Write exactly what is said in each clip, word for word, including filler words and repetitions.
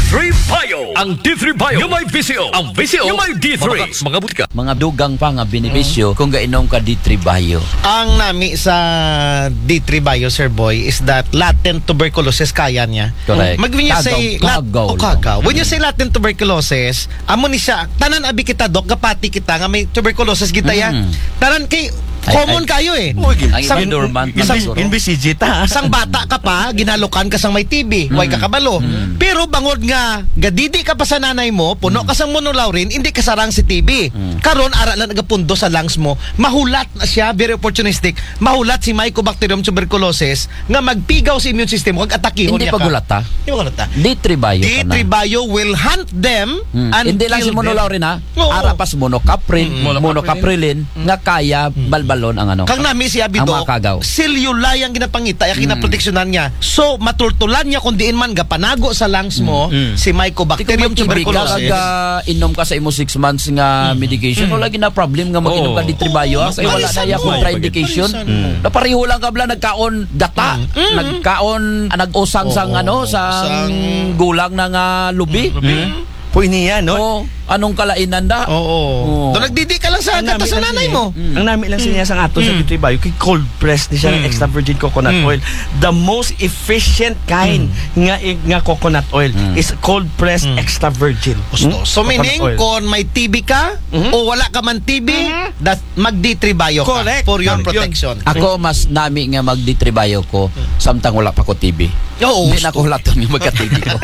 three Bio. Ang D three Bio, yung may visio. Ang visio, yung may D three. Mga, mga butika. Mga dugang pa nga benepisyo kung gainom ka D three Bio. Ang nami sa D three Bio, Sir Boy, is that latent tuberculosis kaya niya. Correct. Mag when you Kagaw, say lat- kagaw oh, kagaw. When you say latent tuberculosis, amo ni siya tanan abi kita dok gapati kita nga may tuberculosis kita ya. Mm. Tanan kay Ay, common ay. kayo eh. Ang Sang- iba dormant na Inbis- siguro. Inbisijita. Sang bata ka pa, ginalukan ka sang may T B, way ka kabalo. Pero bangod nga, gadidi ka pa sa nanay mo, puno ka sang monolaurin, hindi ka sarang si T B. Karon ara lang nagapundo sa lungs mo, mahulat na siya, very opportunistic, mahulat si Mycobacterium tuberculosis nga magpigaw sa immune system mo, kag atakihon Hindi niya ka. pagulata. Hindi pagulata. D three Bio D ka na. three Bio will hunt them Mm. and Hindi lang si kill them. monolaurin ha. Oo. Arapas monocaprin, Mm. monocaprilin nga kaya balbalon ang ano. Kang nami si Ang Abido, mga kagaw. silulay ang ginapangita, yung kinaproteksyonan niya. So, matultulan niya kung diin man gapanago sa lungs mo, si Mycobacterium tuberculosis. Kag inom ka sa imo six months nga medication, wala gina problem nga mag-inom ka D three Bio kay wala na ya Malisan mo. contraindication. Malisan mo. Napareho lang ka bla nagkaon gata, nagkaon ah, nag-usang sang Oo, ano sang sang- gulang na nga lubi. Po niya, no? O anong kalainan da? Oo. Oo. Doon nagdidi ka lang sa Ang kata nami sa lang nanay siya- mo. Ang nami lang siya sa ato sa D three Bio, kay cold press ni siya ng extra virgin coconut oil. The most efficient kind nga nga coconut oil is cold press extra virgin. So, so Coconut meaning, oil. kung may T B ka, o wala ka man T B, that mag D three Bio ka Correct. for your Yun. protection. Ako mas nami nga mag D three Bio ko samtang wala pa ko T B. Oo. Hindi na ko hulaton nga magka-T B ko.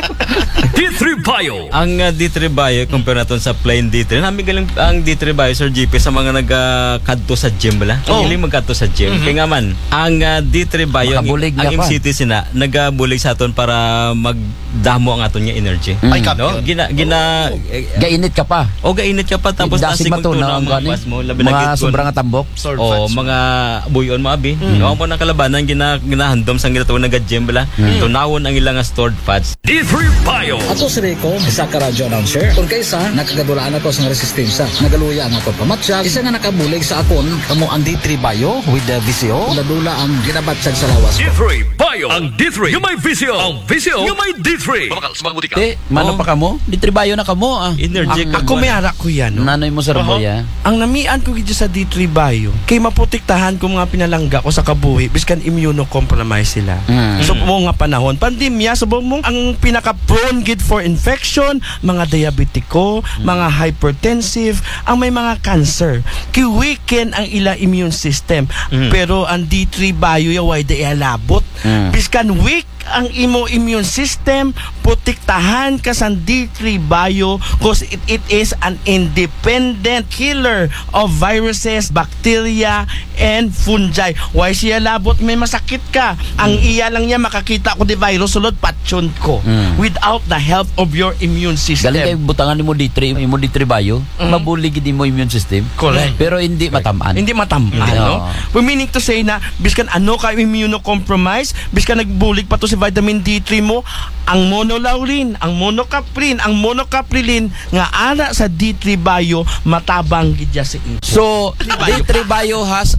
D three Bio. Ang uh, D three Bio, compare natin sa plain D three, namin galing ang D three Bio, Sir G P, sa mga nagkadto sa gym bala. Oh. Ang hiling magkadto sa gym. Kaya nga man, ang uh, D three Bio, ang, Makabulig ang nga pa. M C T sina, nagabulig sa aton para magdamo ang aton nga energy. Ay, No? kapyon. Gina, gina, eh, Gainit ka pa. o gainit ka pa, tapos Dasig nasig ba to na magtunaw ang ang mga gani? pas mo, labi na Mga gitgon. sobrang tambok. Sword O fights. mga buyon mo abi. No, mo na kalabanan gina ginahandom sang ginatawag nga gym bala. Tunawon ang ilang nga stored fats. D three Bio. Ato si Rico, isa ka radyo announcer. Kung kaysa, nakagadulaan ako sa resistensya. Nagaluya ang ako pamatsyag. Isa nga nakabulig sa akon, kamo ang D three Bio with the V C O. Ladula ang ginabatsyag sa lawas D ko. three Bio. Ang D three, yung may visio. Ang visio, yung may D three. Mga butika. Te, mano Oh. pa kamo? D three Bio na kamo ah. Energy Ang- ka. Ako may ara ko yan, no? Nanoy mo sa Ramboya. Ang namian ko gidyo sa D three Bio, kay maprotektahan ko mga pinalangga ko sa kabuhi biskan immunocompromised sila. Mm. So mo nga panahon, pandemya, so mo ang pinaka-prone gid for infection, mga diabetiko, mga hypertensive, ang may mga cancer. Ki-weaken ang ila immune system. Pero ang D three Bio yaway da ialabot. Mm. Biskan weak ang imo immune system, protektahan ka sa D three Bio because it, it is an independent killer of viruses, bacteria, and fungi. Why siya labot may masakit ka? Ang iya lang niya makakita ko di virus sulod patyon ko Mm. without the help of your immune system. Galing kay butangan nimo D three, imo D three Bio, mabulig gid mo immune system. Correct. Pero hindi matamaan. Hindi matampan, Hindi. no? Oo. We meaning to say na biskan ano ka immunocompromised, biskan nagbulig pa to si vitamin D three mo, ang monolaurin, ang monocaprin, ang monocaprilin nga ana sa D three Bio matabang gid siya sa imo. So, D three Bio has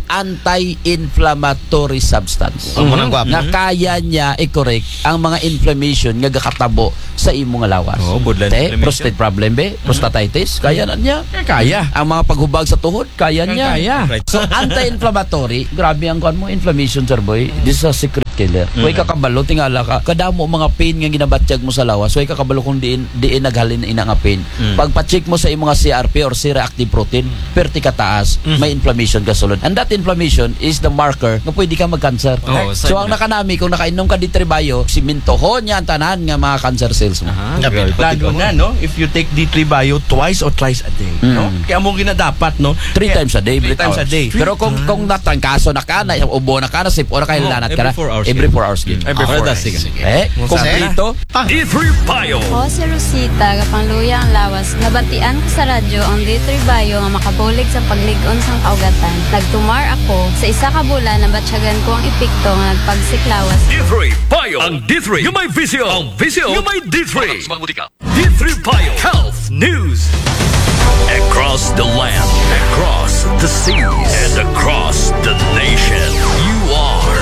anti-inflammatory substance. Ang mga gwapo. Nga kaya niya i-correct ang mga inflammation nga gakatabo sa imo nga lawas. Oo, borderline Te, inflammation. prostate problem be, prostatitis, kaya na niya. Kaya. Ang mga paghubag sa tuhod, kaya niya. Kaya. Right. So, anti-inflammatory, grabe ang kuan mo, inflammation, sir boy. This is a secret killer. Huwag kakabalo, tingala ka. Kadamo mga pain nga ginabatsyag mo sa lawas. Huwag kakabalo kung diin, diin naghalin ina nga pain. Pagpa-check mo sa imong C R P or C-reactive protein, perti ka taas, may inflammation ka sulod. And that inflammation is the marker na pwede ka mag-cancer. Oo, So, sign ang na. nakanami, kung nakainom ka D three Bio, simintohon niya ang tanan nga mga cancer cells mo. Aha, Gabi. grabe. Lalo na, no? If you take D three Bio twice or thrice a day, no? Kaya mo ginadapat, no? Three Kaya- times a day, Three every times hours. a day. Pero kung kung natangkaso na ka, na ubo na ka, na sip, o na kayo Oh, lanat ka every na, four hours every yun. four hours yun. Every Ah, four that's hours. sige. Eh, kompleto. D three Bio. Ako si Rosita, kapangluya ang lawas. Nabatian ko sa radyo ang D three Bio nga makabulig sa pagligon sang kaugatan. Nagtumar ako sa isa ka bulan na batsyagan ko ang epekto nga nagpagsiklawas. D three Bio. Ang D three, yung may visio. Ang visio, yung may D three. Mga butika. D three Bio. Health News. Across the land, across the seas, and across the nation.